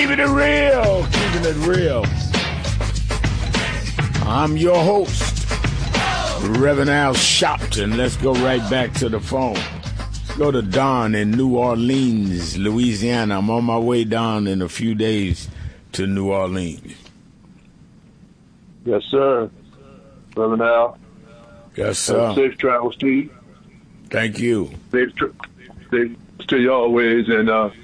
Keeping it real. Keeping it real. I'm your host, Reverend Al Sharpton. Let's go right back to the phone. Let's go to Don in New Orleans, Louisiana. I'm on my way down in a few days to New Orleans. Yes, sir. Reverend Al. Yes, sir. Safe travels to you. Thank you. Safe to you always, and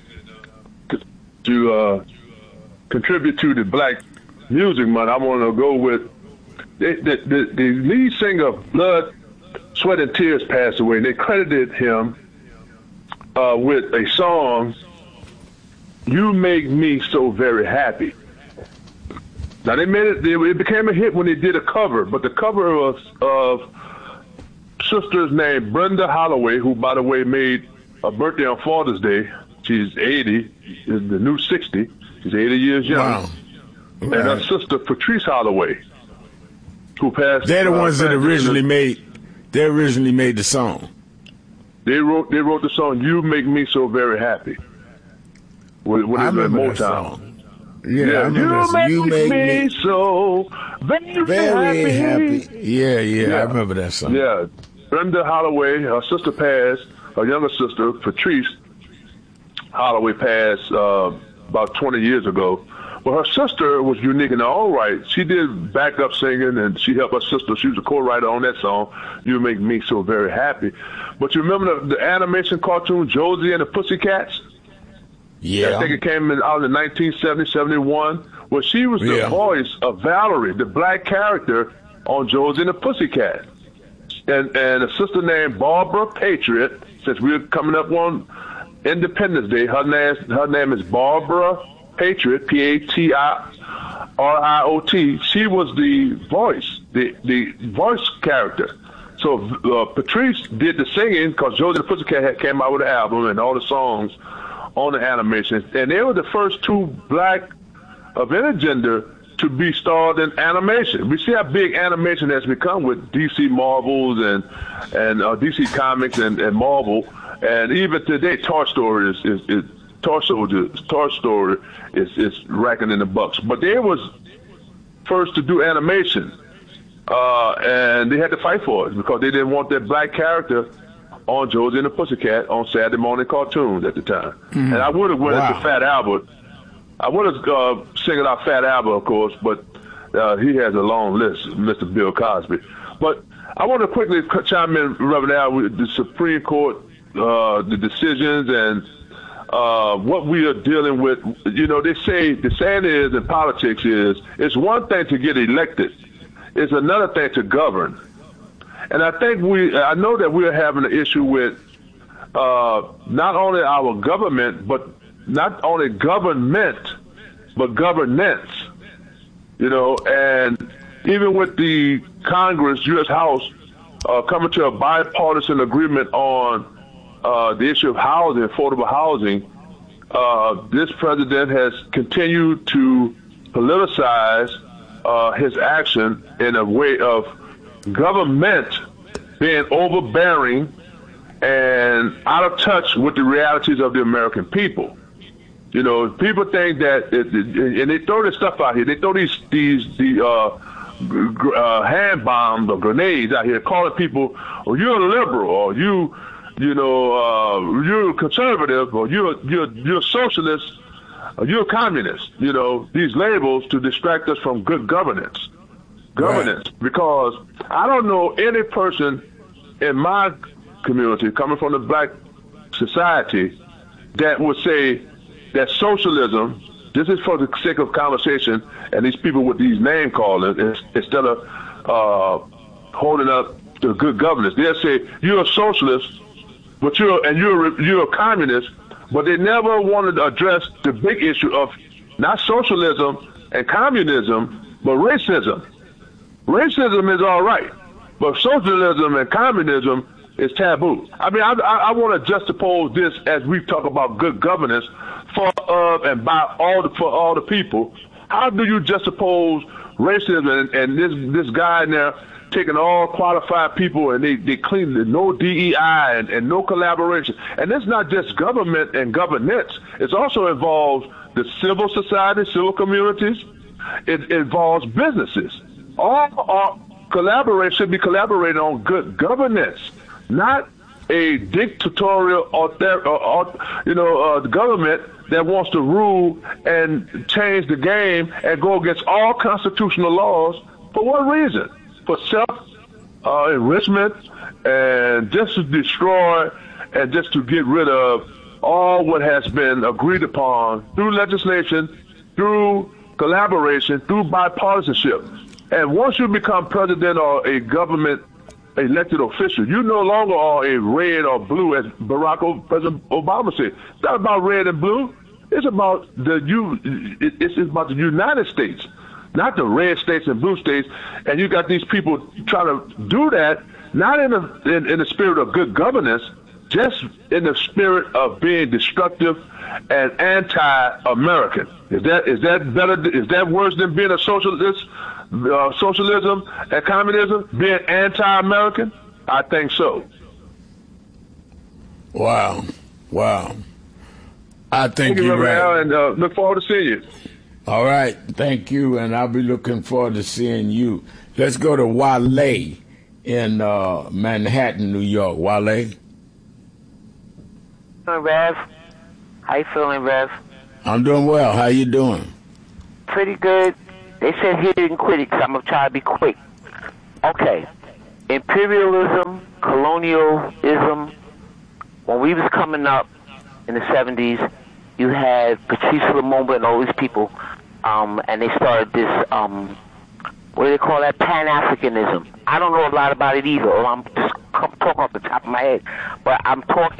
to contribute to the Black Music Month, I want to go with the lead singer of Blood, Sweat, and Tears passed away, and they credited him with a song, "You Make Me So Very Happy." Now they made it became a hit when they did a cover, but the cover was of sisters named Brenda Holloway, who, by the way, made a birthday on Father's Day. She's 80, is the new 60. She's 80 years young. Wow. And her sister, Patrice Holloway, who passed. They're the ones that originally made the song. They wrote the song "You Make Me So Very Happy." When I it was in remember that Motown. song. Yeah, I remember that song. You make me so very happy. Yeah, I remember that song. Yeah. Brenda Holloway, her sister passed, her younger sister, Patrice Holloway, passed about 20 years ago. Well, her sister was unique in her own right. She did backup singing, and she helped her sister. She was a co-writer on that song, "You Make Me So Very Happy." But you remember the animation cartoon, Josie and the Pussycats? Yeah. I think it came out in 1970, 71. Well, she was the voice of Valerie, the black character on Josie and the Pussycat. And a sister named Barbara Patriot, since we're coming up on Independence Day, her name is Barbara Patriot, Patriot. She was the voice, the voice character. So Patrice did the singing because Josie and the Pussycat came out with an album and all the songs on the animation. And they were the first two black of any gender to be starred in animation. We see how big animation has become with DC Marvels and DC Comics and Marvel, and even today, Toy Story is racking in the bucks. But they was first to do animation, and they had to fight for it because they didn't want that black character on Josie and the Pussycat on Saturday morning cartoons at the time. Mm-hmm. And I would have went into Fat Albert. I would have singled out Fat Albert, of course, but he has a long list, Mr. Bill Cosby. But I want to quickly chime in, Reverend Al, with the Supreme Court, the decisions, and what we are dealing with. You know, they say, the saying is in politics is, it's one thing to get elected, it's another thing to govern. And I think I know that we're having an issue with not only our government, but not only government, but governance, you know, and even with the Congress, U.S. House, coming to a bipartisan agreement on the issue of housing, affordable housing, this president has continued to politicize his action in a way of government being overbearing and out of touch with the realities of the American people. You know, people think that, and they throw this stuff out here. They throw these hand bombs or grenades out here, calling people, "Oh, you're a liberal," or you're a conservative, or you're a socialist, or you're a communist. You know, these labels to distract us from good governance. Right. Because I don't know any person in my community coming from the black society that would say that socialism, this is for the sake of conversation, and these people with these name calling, instead of holding up to good governance, they'll say you're a socialist, but you're a communist, but they never wanted to address the big issue of not socialism and communism, but racism. Racism is all right, but socialism and communism is taboo. I mean, I want to juxtapose this as we talk about good governance for and by for all the people. How do you juxtapose racism and this guy in there taking all qualified people and they clean no DEI and no collaboration? And it's not just government and governance. It also involves the civil society, civil communities. It involves businesses. All collaboration should be collaborating on good governance, not a dictatorial government that wants to rule and change the game and go against all constitutional laws. For what reason? For self-enrichment and just to destroy and just to get rid of all what has been agreed upon through legislation, through collaboration, through bipartisanship. And once you become president or a government elected official, you no longer are a red or blue, as President Obama said. It's not about red and blue. It's about it's about the United States, not the red states and blue states. And you got these people trying to do that, not in the spirit of good governance, just in the spirit of being destructive and anti-American. Is that better? Is that worse than being a socialist? Socialism and communism being anti-American? I think so. Wow. I think you're right. Al, and look forward to seeing you. All right, thank you, and I'll be looking forward to seeing you. Let's go to Wale in Manhattan, New York. Wale. Rev, how you feeling, Rev? I'm doing well. How you doing? Pretty good. They said he didn't quit it, so I'm going to try to be quick. Okay. Imperialism, colonialism, when we was coming up in the 70s, you had Patrice Lumumba and all these people, and they started this, what do they call that, Pan-Africanism. I don't know a lot about it either, or I'm just talking off the top of my head, but I'm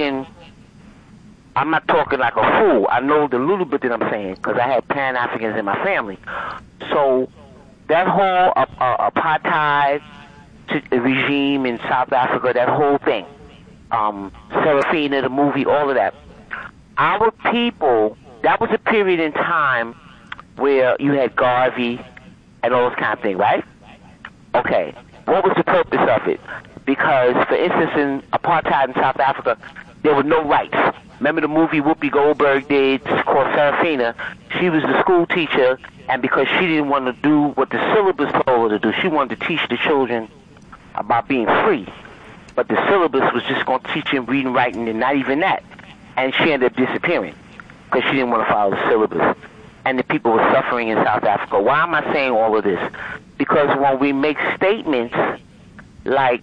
not talking like a fool. I know the little bit that I'm saying because I had Pan-Africans in my family. So that whole apartheid regime in South Africa, that whole thing, Serafina, the movie, all of that. Our people, that was a period in time where you had Garvey and all those kind of things, right? Okay. What was the purpose of it? Because, for instance, in apartheid in South Africa, there were no rights. Remember the movie Whoopi Goldberg did called Serafina? She was the school teacher, and because she didn't want to do what the syllabus told her to do, she wanted to teach the children about being free. But the syllabus was just going to teach them reading, writing, and not even that. And she ended up disappearing because she didn't want to follow the syllabus. And the people were suffering in South Africa. Why am I saying all of this? Because when we make statements like,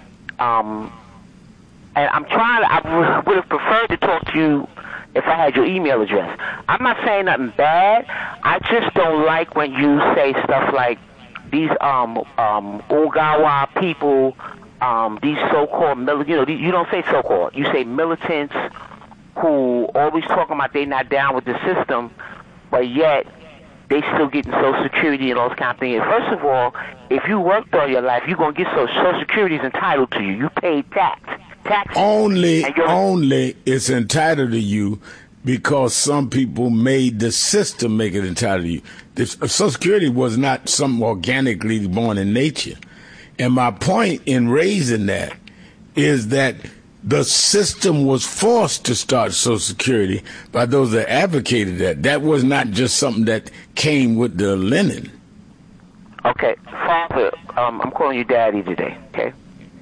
and I would have preferred to talk to you if I had your email address. I'm not saying nothing bad. I just don't like when you say stuff like these Ogawa people, these so-called you don't say so-called. You say militants who always talking about they not down with the system, but yet they still getting Social Security and all those kind of things. First of all, if you worked all your life, you're going to get Social Security is entitled to you. You paid tax. Only it's entitled to you because some people made the system make it entitled to you. Social Security was not something organically born in nature. And my point in raising that is that the system was forced to start Social Security by those that advocated that. That was not just something that came with the linen. Okay, Father, I'm calling you Daddy today, okay?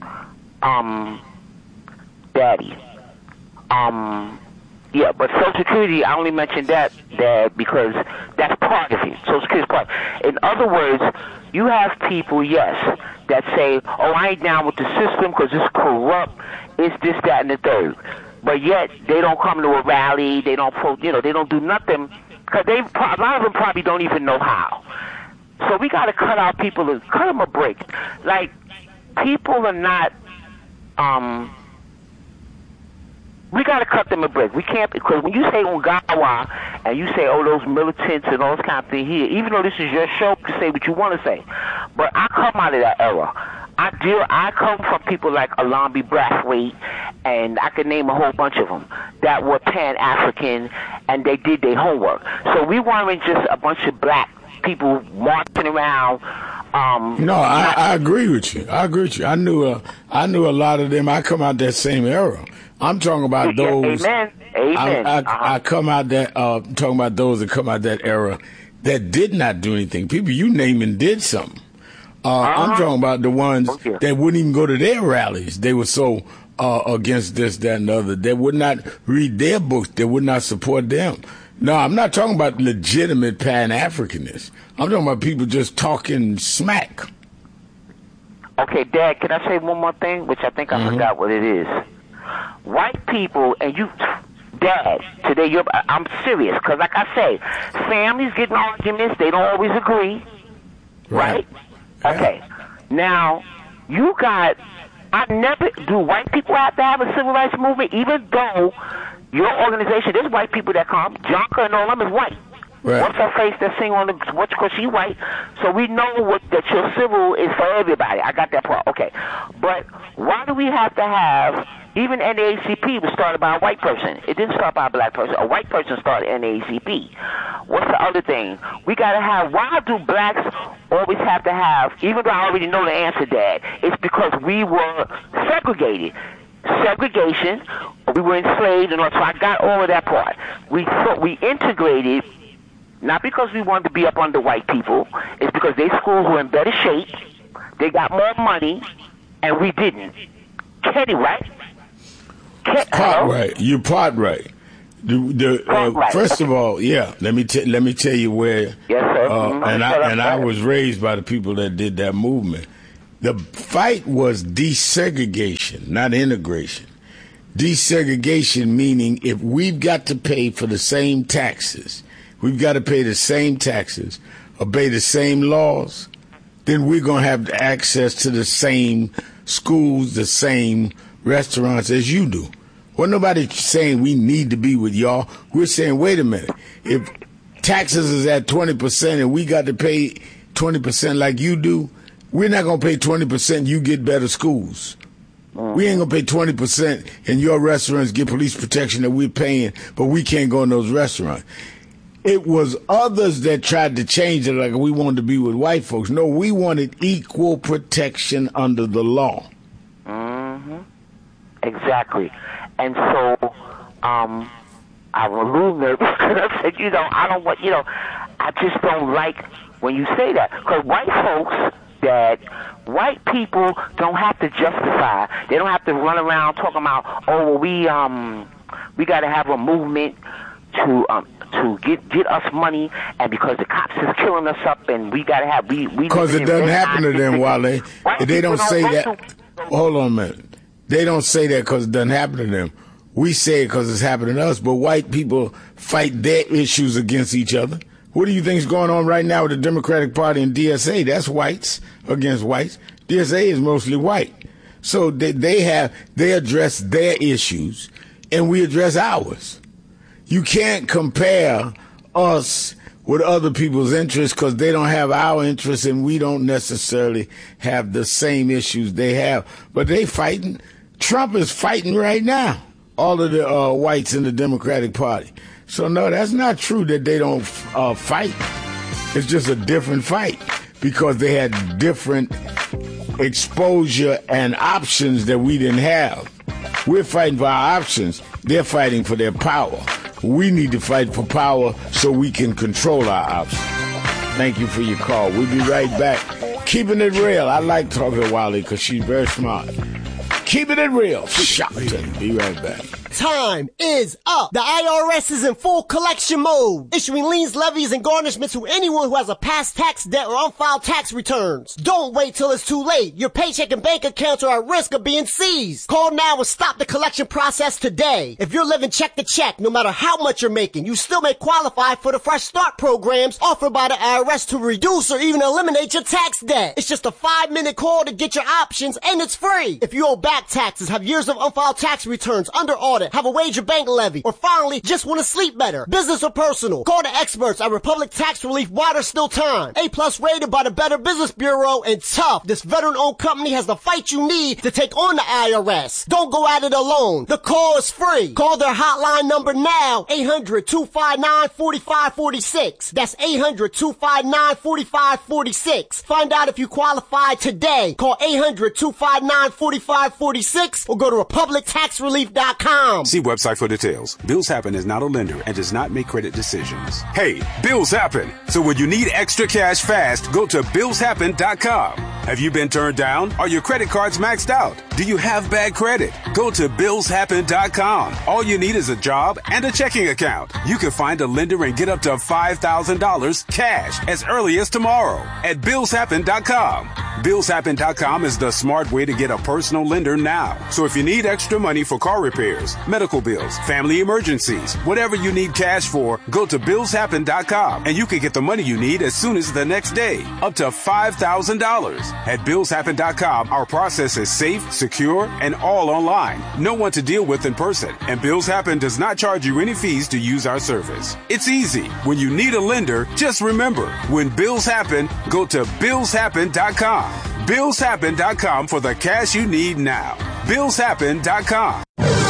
Daddy. Yeah, but Social Security, I only mentioned that, Dad, because that's part of it. Social Security is part. In other words, you have people, yes, that say, oh, I ain't down with the system because it's corrupt, it's this, that, and the third. But yet, they don't come to a rally, they don't, they don't do nothing, because a lot of them probably don't even know how. So we got to cut our people, cut them a break. Like, people are not, we got to cut them a break. We can't, because when you say Ungawa and you say, oh, those militants and all those kind of things here, even though this is your show, you can say what you want to say. But I come out of that era. I come from people like Alambi Brathwaite, and I could name a whole bunch of them that were Pan-African, and they did their homework. So we weren't just a bunch of black people marching around. No, I agree with you. I knew a lot of them. I come out that same era. I'm talking about those. Amen. Amen. I come out that talking about those that come out that era that did not do anything. People you naming did something. I'm talking about the ones that wouldn't even go to their rallies. They were so against this, that, and the other. They would not read their books. They would not support them. No, I'm not talking about legitimate Pan-Africanists. I'm talking about people just talking smack. Okay, Dad, can I say one more thing, which I think I forgot what it is? White people, and you, Dad, today I'm serious, because like I say, families get in arguments, they don't always agree, right? Okay. Now, do white people have to have a civil rights movement, even though your organization, there's white people that come, Jonka and all them is white. Right. What's her face that sing on the, because she white, so we know that your civil is for everybody. I got that part. Okay. But why do we have to have, even NAACP was started by a white person. It didn't start by a black person. A white person started NAACP. What's the other thing? We got to have, why do blacks always have to have, even though I already know the answer, Dad, it's because we were segregated. Segregation, we were enslaved, and so I got all of that part. We integrated, not because we wanted to be up under white people, it's because their schools were in better shape, they got more money, and we didn't. Kenny, right? Part right. You're part right. First of all, let me tell you where. Yes, sir. And I was raised by the people that did that movement. The fight was desegregation, not integration. Desegregation meaning if we've got to pay for the same taxes, we've got to pay the same taxes, obey the same laws, then we're going to have access to the same schools, the same restaurants as you do. Well, nobody's saying we need to be with y'all. We're saying, wait a minute. If taxes is at 20% and we got to pay 20% like you do, we're not going to pay 20%, you get better schools. We ain't going to pay 20% and your restaurants get police protection that we're paying, but we can't go in those restaurants. It was others that tried to change it, like we wanted to be with white folks. No, we wanted equal protection under the law. Exactly. And so, I'm a little nervous because I said, I don't want, I just don't like when you say that. Because white folks, white people don't have to justify. They don't have to run around talking about, we got to have a movement to get us money, and because the cops is killing us up, and we got to have because it doesn't happen to them, Wale. They don't say that. Hold on a minute. They don't say that because it doesn't happen to them. We say it because it's happening to us. But white people fight their issues against each other. What do you think is going on right now with the Democratic Party and DSA? That's whites against whites. DSA is mostly white. So they address their issues, and we address ours. You can't compare us with other people's interests because they don't have our interests, and we don't necessarily have the same issues they have. But they fighting. Trump is fighting right now, all of the whites in the Democratic Party. So, no, that's not true that they don't fight. It's just a different fight because they had different exposure and options that we didn't have. We're fighting for our options. They're fighting for their power. We need to fight for power so we can control our options. Thank you for your call. We'll be right back. Keeping it real. I like talking to Wally because she's very smart. Keeping it real. Shopton. Be right back. Time is up. The IRS is in full collection mode, issuing liens, levies, and garnishments to anyone who has a past tax debt or unfiled tax returns. Don't wait till it's too late. Your paycheck and bank accounts are at risk of being seized. Call now and stop the collection process today. If you're living check to check, no matter how much you're making, you still may qualify for the Fresh Start programs offered by the IRS to reduce or even eliminate your tax debt. It's just a 5-minute call to get your options, and it's free. If you owe back taxes, have years of unfiled tax returns under audit, have a wage or bank levy, or finally just want to sleep better, business or personal, call the experts at Republic Tax Relief while there's still time. A+ rated by the Better Business Bureau, and tough. This veteran-owned company has the fight you need to take on the IRS. Don't go at it alone. The call is free. Call their hotline number now, 800-259-4546. That's 800-259-4546. Find out if you qualify today. Call 800-259-4546 or go to republictaxrelief.com. BillsHappen.com. See website for details. Bills Happen is not a lender and does not make credit decisions. Hey, bills happen. So when you need extra cash fast, go to BillsHappen.com. Have you been turned down? Are your credit cards maxed out? Do you have bad credit? Go to BillsHappen.com. All you need is a job and a checking account. You can find a lender and get up to $5,000 cash as early as tomorrow at BillsHappen.com. BillsHappen.com is the smart way to get a personal lender now. So if you need extra money for car repairs, medical bills, family emergencies, whatever you need cash for, go to BillsHappen.com and you can get the money you need as soon as the next day, up to $5,000. At BillsHappen.com, our process is safe, secure, and all online. No one to deal with in person, and Bills Happen does not charge you any fees to use our service. It's easy. When you need a lender, just remember, when bills happen, go to BillsHappen.com. BillsHappen.com for the cash you need now. BillsHappen.com.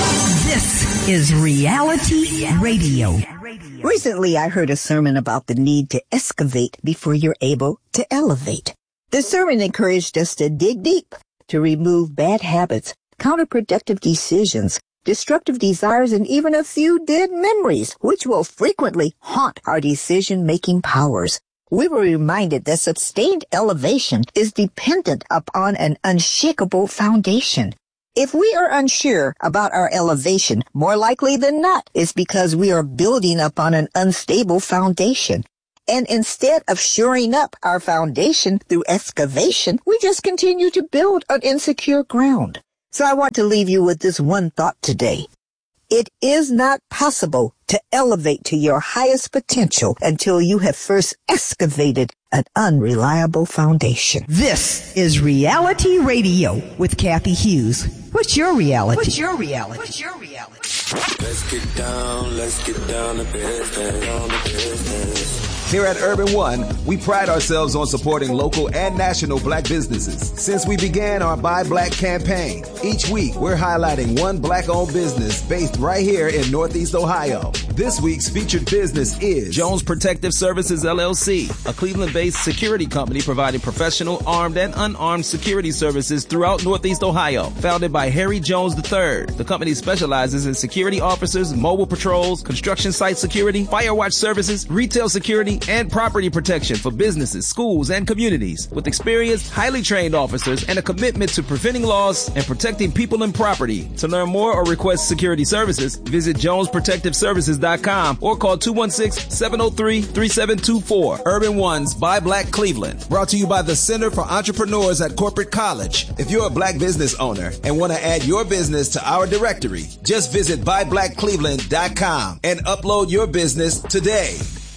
This is Reality Radio. Recently, I heard a sermon about the need to excavate before you're able to elevate. The sermon encouraged us to dig deep, to remove bad habits, counterproductive decisions, destructive desires, and even a few dead memories, which will frequently haunt our decision-making powers. We were reminded that sustained elevation is dependent upon an unshakable foundation. If we are unsure about our elevation, more likely than not, it's because we are building upon an unstable foundation. And instead of shoring up our foundation through excavation, we just continue to build on insecure ground. So I want to leave you with this one thought today. It is not possible to elevate to your highest potential until you have first excavated an unreliable foundation. This is Reality Radio with Kathy Hughes. What's your reality? What's your reality? What's your reality? Let's get down to business. Here at Urban One, we pride ourselves on supporting local and national black businesses. Since we began our Buy Black campaign, each week we're highlighting one black-owned business based right here in Northeast Ohio. This week's featured business is Jones Protective Services, LLC, a Cleveland-based security company providing professional armed and unarmed security services throughout Northeast Ohio. Founded by Harry Jones III, the company specializes in security officers, mobile patrols, construction site security, fire watch services, retail security, and property protection for businesses, schools, and communities. With experienced, highly trained officers and a commitment to preventing loss and protecting people and property. To learn more or request security services, visit JonesProtectiveServices.com or call 216-703-3724. Urban One's Buy Black Cleveland. brought to you by the Center for Entrepreneurs at Corporate College. If you're a black business owner and want to add your business to our directory, just visit BuyBlackCleveland.com and upload your business today.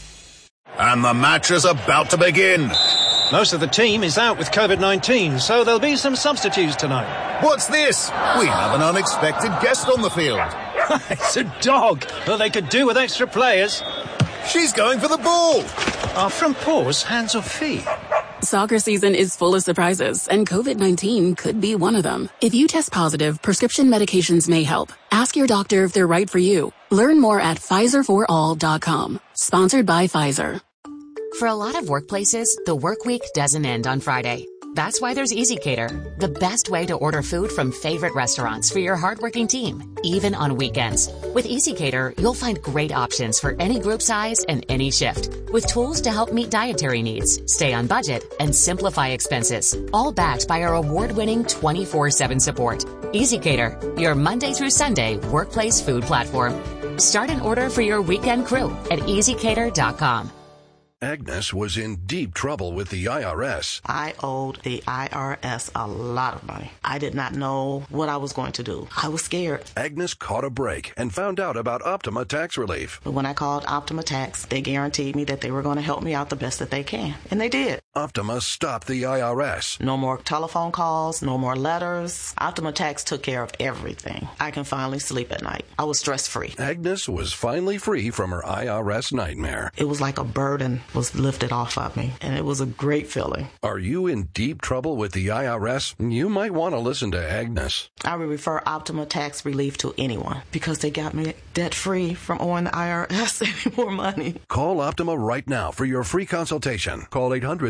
And the match is about to begin. Most of the team is out with COVID-19, so there'll be some substitutes tonight. What's this? We have an unexpected guest on the field. It's a dog. Well, they could do with extra players. She's going for the ball. Are front paws hands or feet? Soccer season is full of surprises, and COVID-19 could be one of them. If you test positive, prescription medications may help. Ask your doctor if they're right for you. Learn more at PfizerForAll.com. Sponsored by Pfizer. For a lot of workplaces, the work week doesn't end on Friday. That's why there's EasyCater, the best way to order food from favorite restaurants for your hardworking team, even on weekends. With EasyCater, you'll find great options for any group size and any shift, with tools to help meet dietary needs, stay on budget, and simplify expenses, all backed by our award-winning 24/7 support. EasyCater, your Monday through Sunday workplace food platform. Start an order for your weekend crew at EasyCater.com. Agnes was in deep trouble with the IRS. I owed the IRS a lot of money. I did not know what I was going to do. I was scared. Agnes caught a break and found out about Optima Tax Relief. But when I called Optima Tax, they guaranteed me that they were going to help me out the best that they can. And they did. Optima stopped the IRS. No more telephone calls, no more letters. Optima Tax took care of everything. I can finally sleep at night. I was stress-free. Agnes was finally free from her IRS nightmare. It was like a burden was lifted off of me, and it was a great feeling. Are you in deep trouble with the IRS? You might want to listen to Agnes. I would refer Optima Tax Relief to anyone because they got me debt-free from owing the IRS any more money. Call Optima right now for your free consultation. Call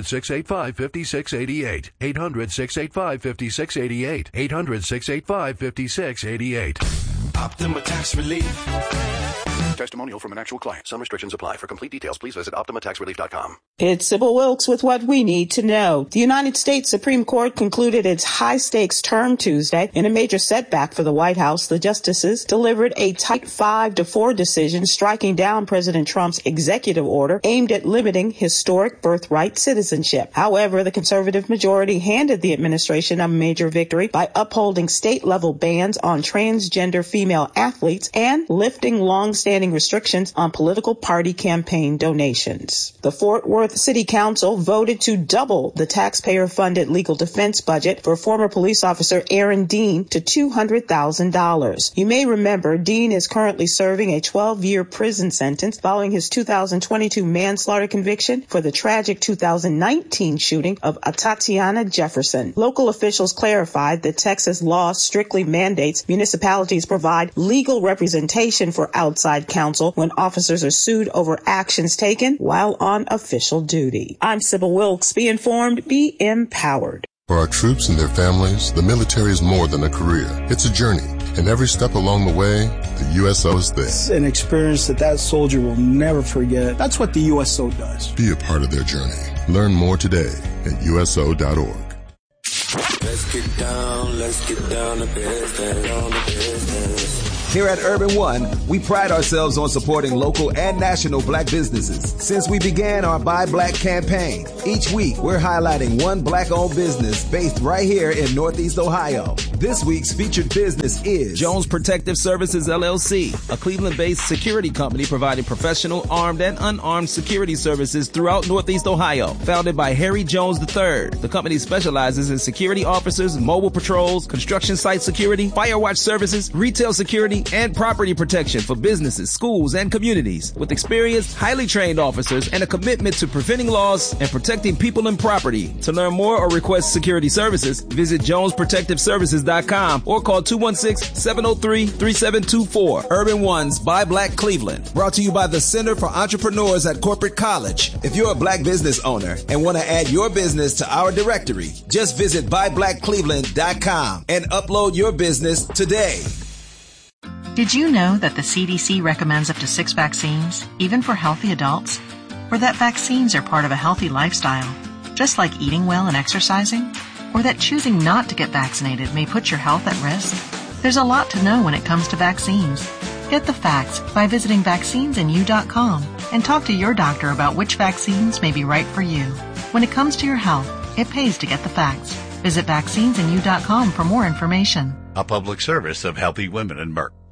800-685-5688. 800-685-5688. 800-685-5688. Optima Tax Relief. Testimonial from an actual client. Some restrictions apply. For complete details, please visit OptimaTaxRelief.com. It's Sybil Wilkes with what we need to know. The United States Supreme Court concluded its high-stakes term Tuesday. In a major setback for the White House, the justices delivered a tight 5-4 decision striking down President Trump's executive order aimed at limiting historic birthright citizenship. However, the conservative majority handed the administration a major victory by upholding state-level bans on transgender female athletes and lifting long-standing restrictions on political party campaign donations. The Fort Worth City Council voted to double the taxpayer-funded legal defense budget for former police officer Aaron Dean to $200,000. You may remember Dean is currently serving a 12-year prison sentence following his 2022 manslaughter conviction for the tragic 2019 shooting of Atatiana Jefferson. Local officials clarified that Texas law strictly mandates municipalities provide legal representation for outside counsel when officers are sued over actions taken while on official duty. I'm Sybil Wilkes. Be informed, be empowered. For our troops and their families, the military is more than a career. It's a journey. And every step along the way, the USO is there. It's an experience that soldier will never forget. That's what the USO does. Be a part of their journey. Learn more today at USO.org. Let's get down to business, on the business. Here at Urban One, we pride ourselves on supporting local and national black businesses. Since we began our Buy Black campaign, each week we're highlighting one black-owned business based right here in Northeast Ohio. This week's featured business is Jones Protective Services, LLC, a Cleveland-based security company providing professional armed and unarmed security services throughout Northeast Ohio. Founded by Harry Jones III, the company specializes in security officers, mobile patrols, construction site security, fire watch services, retail security, and property protection for businesses, schools, and communities. With experienced, highly trained officers and a commitment to preventing loss and protecting people and property. To learn more or request security services, visit JonesProtectiveServices.com or call 216-703-3724. Urban One's Buy Black Cleveland. Brought to you by the Center for Entrepreneurs at Corporate College. If you're a black business owner and want to add your business to our directory, just visit BuyBlackCleveland.com and upload your business today. Did you know that the CDC recommends up to 6 vaccines, even for healthy adults? Or that vaccines are part of a healthy lifestyle, just like eating well and exercising? Or that choosing not to get vaccinated may put your health at risk? There's a lot to know when it comes to vaccines. Get the facts by visiting vaccinesinu.com and talk to your doctor about which vaccines may be right for you. When it comes to your health, it pays to get the facts. Visit vaccinesinu.com for more information. A public service of Healthy Women and Merck.